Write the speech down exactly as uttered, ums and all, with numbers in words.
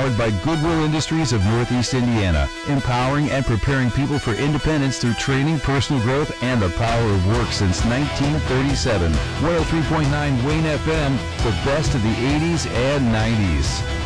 powered by Goodwill Industries of Northeast Indiana, empowering and preparing people for independence through training, personal growth, and the power of work since nineteen thirty-seven. one oh three point nine Wayne F M, the best of the eighties and nineties.